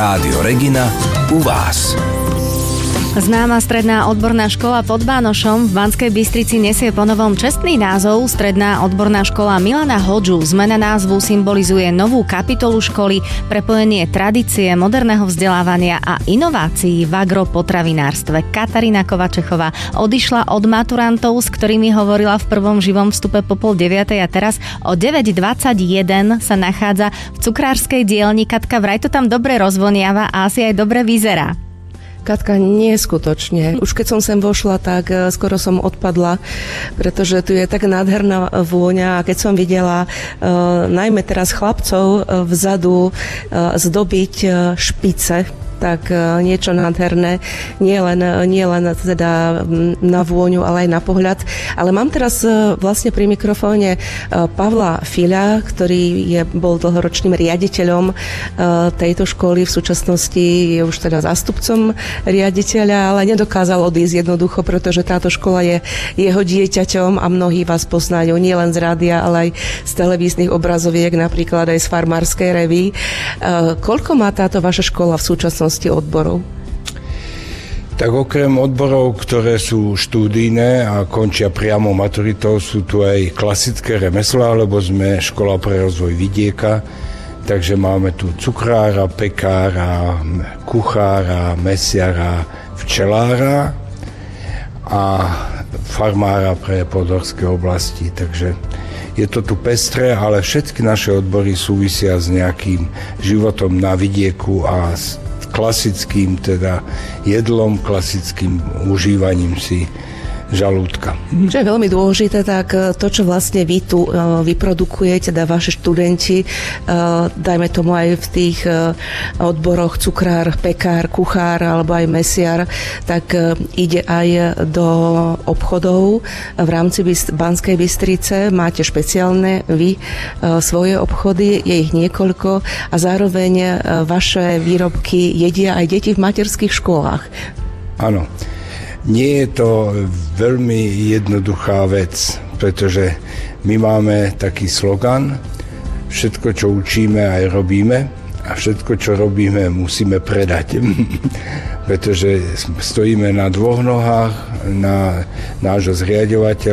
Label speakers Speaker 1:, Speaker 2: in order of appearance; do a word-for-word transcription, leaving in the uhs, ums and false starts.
Speaker 1: Rádio Regina u vás.
Speaker 2: Známa stredná odborná škola pod Bánošom v Banskej Bystrici nesie ponovom čestný názov Stredná odborná škola Milana Hodžu. Zmena názvu symbolizuje novú kapitolu školy, prepojenie tradície, moderného vzdelávania a inovácií v agropotravinárstve. Katarína Kovačechová odišla od maturantov, s ktorými hovorila v prvom živom vstupe po pol deviatej a teraz o deväť dvadsaťjeden sa nachádza v cukrárskej dielni. Katka, vraj to tam dobre rozvoniava a asi aj dobre vyzerá.
Speaker 3: Katka, neskutočne. Už keď som sem vošla, tak skoro som odpadla, pretože tu je tak nádherná vôňa a keď som videla uh, najmä teraz chlapcov uh, vzadu uh, zdobiť uh, špice, tak uh, niečo nádherné, nie len, nie len teda na vôňu, ale aj na pohľad. Ale mám teraz uh, vlastne pri mikrofóne uh, Pavla Fiľa, ktorý je, bol dlhoročným riaditeľom uh, tejto školy, v súčasnosti je už teda zástupcom riaditeľa, ale nedokázal odísť jednoducho, pretože táto škola je jeho dieťaťom a mnohí vás poznajú nielen z rádia, ale aj z televíznych obrazoviek, napríklad aj z farmárskej reví. Uh, koľko má táto vaša škola v súčasnosti odborov?
Speaker 4: Tak okrem odborov, ktoré sú štúdijné a končia priamo maturitou, sú tu aj klasické remeslá, lebo sme škola pre rozvoj vidieka, takže máme tu cukrára, pekára, kuchára, mesiara, včelára a farmára pre podhorské oblasti, takže je to tu pestré, ale všetky naše odbory súvisia s nejakým životom na vidieku a s klasickým teda jedlom, klasickým užívaním si žalúdka.
Speaker 3: Čo je veľmi dôležité, tak to, čo vlastne vy tu uh, vyprodukujete, teda vaši študenti, uh, dajme tomu aj v tých uh, odboroch cukrár, pekár, kuchár alebo aj mesiar, tak uh, ide aj do obchodov. V rámci Byst- Banskej Bystrice máte špeciálne vy uh, svoje obchody, je ich niekoľko a zároveň uh, vaše výrobky jedia aj deti v materských školách.
Speaker 4: Áno. Nie je to veľmi jednoduchá vec, pretože my máme taký slogan: všetko, čo učíme, aj robíme a všetko, čo robíme, musíme predať. Pretože stojíme na dvoch nohách, na nášho zriaďovateľa